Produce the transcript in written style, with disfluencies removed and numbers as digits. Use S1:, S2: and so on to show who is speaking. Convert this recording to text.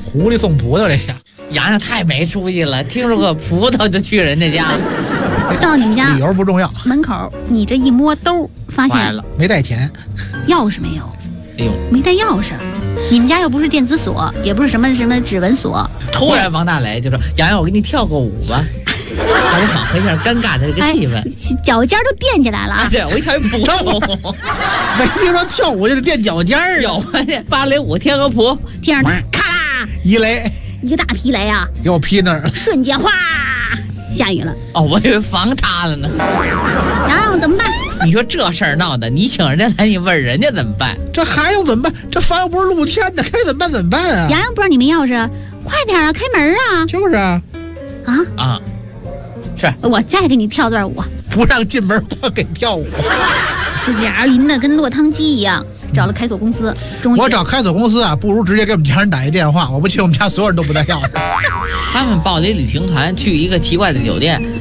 S1: 狐狸送葡萄这下，
S2: 洋洋太没出息了，听说个葡萄就去人家家，
S3: 到你们家
S1: 理由不重要。
S3: 门口，你这一摸兜，发现
S2: 坏了，
S1: 没带钱，
S3: 钥匙没有，
S2: 哎呦，
S3: 没带钥匙。你们家又不是电子锁，也不是什么指纹锁。
S2: 突然王大雷就说：“洋洋，我给你跳个舞吧。”让我缓和一下尴尬的这个气氛，
S3: 脚尖都垫起来了啊！
S2: 对，我一跳一舞，
S1: 没听说跳舞就得垫脚尖儿，
S2: 有芭蕾舞天鹅谱，
S3: 天上咔啦
S1: 一雷，
S3: 一个大皮雷啊，
S1: 给我劈那儿，
S3: 瞬间哗下雨了。
S2: 哦，我以为房塌了呢。
S3: 然后怎么办？
S2: 你说这事儿闹的，你请人家来，你问人家怎么办？
S1: 这还用怎么办？这房又不是露天的，该怎么办怎么办啊？
S3: 洋洋不知道你们钥匙，快点啊，开门啊！
S1: 就是啊，
S2: 啊，是
S3: 我再给你跳段舞，
S1: 不让进门光给跳舞。
S3: 这俩人淋的跟落汤鸡一样，找了开锁公司，终于
S1: 我找开锁公司啊，不如直接给我们家人打一电话。我不去，我们家所有人都不带钥匙。
S2: 他们报了一旅行团去一个奇怪的酒店。